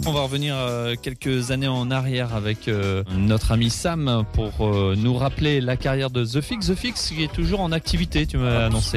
On va revenir quelques années en arrière avec notre ami Sam pour nous rappeler la carrière de The Fix. The Fix qui est toujours en activité, tu m'as annoncé.